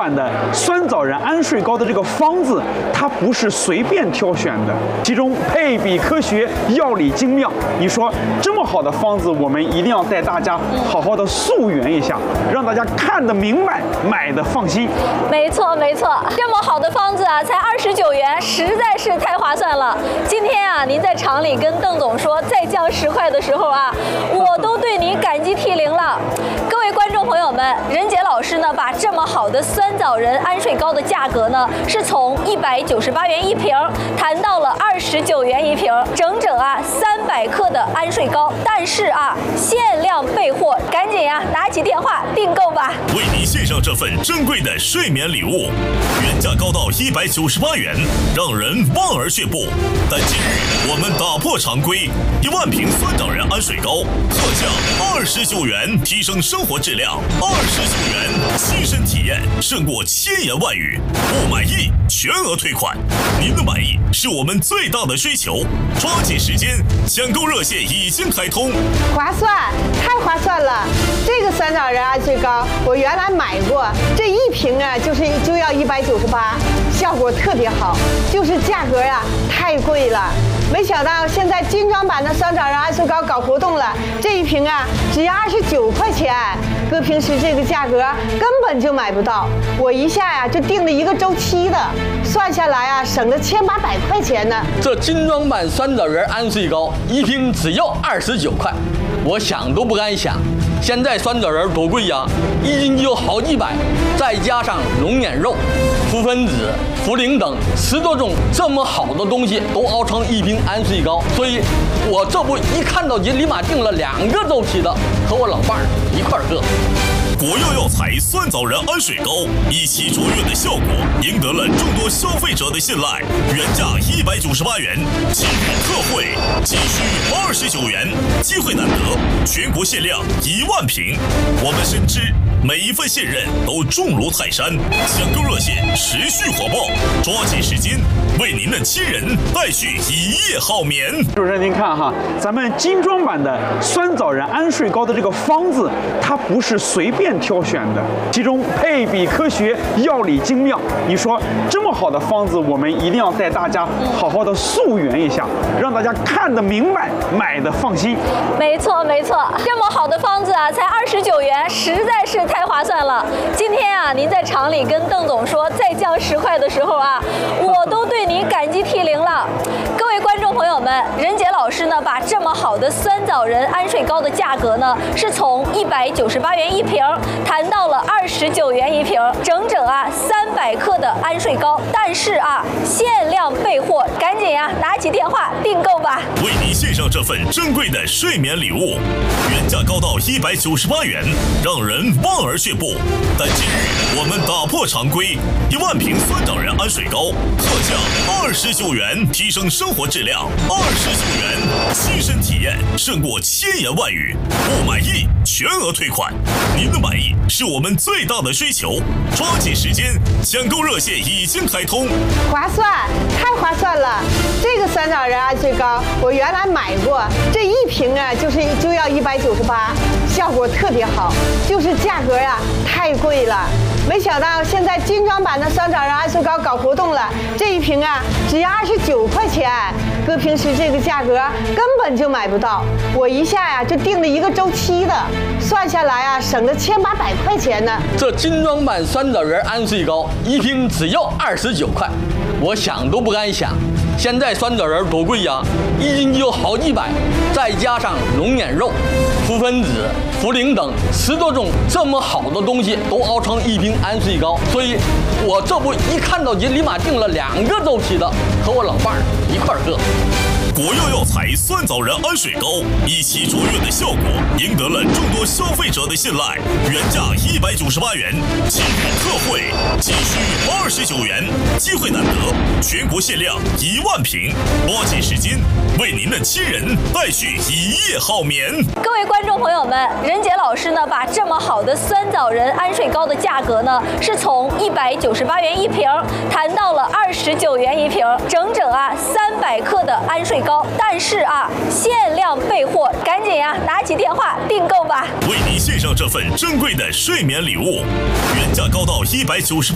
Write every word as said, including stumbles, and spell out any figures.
版的酸枣仁安睡膏的这个方子，它不是随便挑选的，其中配比科学，药理精妙。你说这么好的方子，我们一定要带大家好好的溯源一下，让大家看得明白，买的放心。 没错没错，这么好的方子啊，才二十九元，实在是太划算了。今天啊，您在厂里跟邓总说再降十块的时候啊，我都对您感激涕零了。各位观众朋友们，任杰老师呢，把这么好的酸枣仁安睡膏的价格呢，是从一百九十八元一瓶谈到了二十九元一瓶，整整啊三百克的安睡膏。但是啊，限量备货，赶紧呀、啊、拿起电话订购吧。 为您献上这份珍贵的睡眠礼物，原价高到一百九十八元，让人望而却步。但今日我们打破常规，一万瓶酸枣仁安睡膏特价二十九元，提升生活质量。二十九元，亲身体验胜过千言万语。不满意全额退款，您的满意是我们最大的追求。抓紧时间，抢购热线已经开通。 划算，太划算了！这个酸枣仁安睡膏我原来买过，这一瓶啊就是就要一百九十八，效果特别好，就是价格呀、啊、太贵了。没想到现在精装版的酸枣仁安睡膏搞活动了，这一瓶啊只要二十九块钱，搁平时这个价格根本就买不到。我一下呀、啊、就订了一个周期的，算下来啊省了千八百块钱呢。 这精装版酸枣仁安睡膏一瓶只要二十九块，我想都不敢想。现在酸枣仁多贵呀，一斤就有好几百，再加上龙眼肉、脯分子、茯苓等十多种这么好的东西都熬成一瓶安睡膏，所以我这不一看到就立马订了两个周期的，和我老伴儿一块儿喝。 国药药材酸枣仁安睡膏一起卓越的效果，赢得了众多消费者的信赖。原价一百九十八元，今日特惠仅需二十九元，机会难得，全国限量一万瓶。我们深知每一份信任都重如泰山，抢购热线持续火爆，抓紧时间为您的亲人带去一夜好眠。 主持人您看哈，咱们精装版的酸枣仁安睡膏的这个方子，它不是随便挑选的，其中配比科学，药理精妙。你说这么好的方子，我们一定要带大家好好的溯源一下，让大家看得明白，买的放心。 没错没错，这么好的方子啊，才二十九元，实在是太划算了。今天啊，您在厂里跟邓总说再降十块的时候啊，我都对您感激涕零了。各位观众朋友们，任杰老师呢，把这么好的酸枣仁安睡膏的价格呢，是从一百九十八元一瓶谈到了二十九元一瓶，整整啊三百克的安睡膏。但是啊，限量备货，赶紧呀、啊、拿起电话订购吧。 为您献上这份珍贵的睡眠礼物，原价高到一百九十八元，让人望而却步。但今日我们打破常规，一万瓶酸枣仁安睡膏特价二十九元，提升生活质量。二十九元，亲身体验胜过千言万语。不满意全额退款，您的满意是我们最大的追求。抓紧时间，抢购热线已经开通。 划算，太划算了！这个酸枣仁安睡膏我原来买过，这一瓶啊就是就要一百九十八，效果特别好，就是价格呀、啊、太贵了。没想到现在精装版的酸枣仁安睡膏搞活动了，这一瓶啊只要二十九块钱，搁平时这个价格根本就买不到。我一下呀、啊、就订了一个周期的，算下来啊省了千八百块钱呢。 这精装版酸枣仁安睡膏一瓶只要二十九块，我想都不敢想。现在酸枣仁多贵呀，一斤就有好几百，再加上龙眼肉、脯分子、茯苓等十多种这么好的东西都熬成一瓶安睡膏，所以我这不一看到就立马订了两个周期的，和我老伴儿一块儿喝。 国药药材酸枣仁安睡膏一起卓越的效果，赢得了众多消费者的信赖。原价一百九十八元，今日特惠仅需二十九元，机会难得，全国限量一万瓶。抓紧时间为您的亲人带去一夜好眠。 各位观众朋友们，任杰老师呢，把这么好的酸枣仁安睡膏的价格呢，是从一百九十八元一瓶谈到了二十九元一瓶，整整啊三百克的安睡膏。但是啊，限量备货，赶紧呀、啊、拿起电话订购吧。 为您献上这份珍贵的睡眠礼物，原价高到一百九十。